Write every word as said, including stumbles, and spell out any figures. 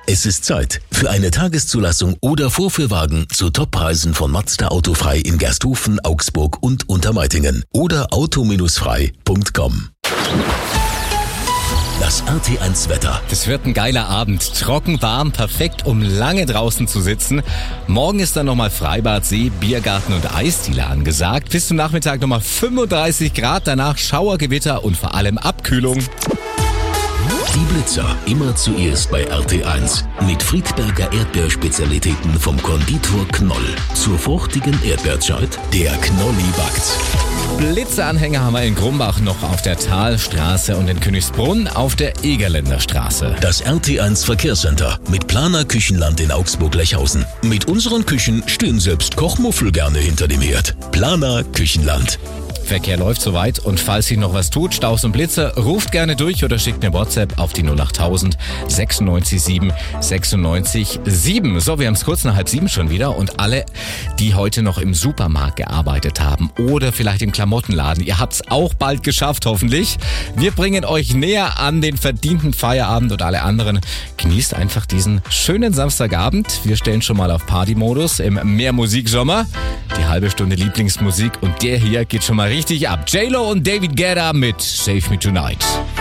Es ist Zeit für eine Tageszulassung oder Vorführwagen zu Toppreisen von Mazda Autofrei in Gersthofen, Augsburg und Untermeitingen oder auto frei punkt com. Das R T eins Wetter. Das wird ein geiler Abend. Trocken, warm, perfekt, um lange draußen zu sitzen. Morgen ist dann nochmal Freibad, See, Biergarten und Eisdiele angesagt. Bis zum Nachmittag nochmal fünfunddreißig Grad, danach Schauergewitter und vor allem Abkühlung. Die Blitzer immer zuerst bei R T eins. Mit Friedberger Erdbeerspezialitäten vom Konditor Knoll. Zur fruchtigen Erdbeerzeit, der Knolli backt. Blitzeranhänger haben wir in Grumbach noch auf der Talstraße und in Königsbrunn auf der Egerländer Straße. Das R T eins Verkehrscenter mit Planer Küchenland in Augsburg-Lechhausen. Mit unseren Küchen stehen selbst Kochmuffel gerne hinter dem Herd. Planer Küchenland. Verkehr läuft soweit und falls sich noch was tut, Staus und Blitzer, ruft gerne durch oder schickt mir WhatsApp auf die null acht null null sechsundneunzig sieben sechsundneunzig sieben. So, wir haben es kurz nach halb sieben schon wieder und alle, die heute noch im Supermarkt gearbeitet haben oder vielleicht im Klamottenladen, ihr habt es auch bald geschafft, hoffentlich. Wir bringen euch näher an den verdienten Feierabend und alle anderen. Genießt einfach diesen schönen Samstagabend. Wir stellen schon mal auf Partymodus im Mehrmusiksommer. Die halbe Stunde Lieblingsmusik und der hier geht schon mal richtig ab. J-Lo und David Guetta mit Save Me Tonight.